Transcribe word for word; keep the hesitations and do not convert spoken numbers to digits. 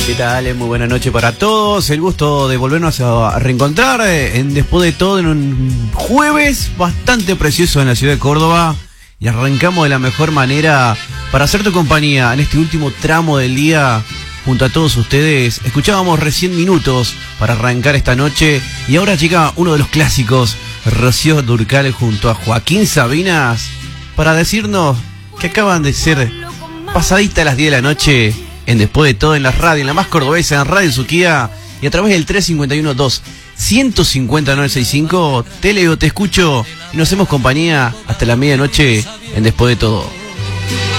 ¿Qué tal? Muy buena noche para todos. El gusto de volvernos a reencontrar en Después de Todo en un jueves bastante precioso en la ciudad de Córdoba. Y arrancamos de la mejor manera para hacer tu compañía en este último tramo del día junto a todos ustedes. Escuchábamos recién Minutos para arrancar esta noche. Y ahora llega uno de los clásicos, Rocío Dúrcal junto a Joaquín Sabinas, para decirnos que acaban de ser pasadita a las diez de la noche en Después de Todo en la radio, en la más cordobesa, en Radio Suquía, y a través del tres cinco uno dos, uno cinco cero nueve seis cinco, te leo, te escucho y nos hacemos compañía hasta la medianoche en Después de Todo.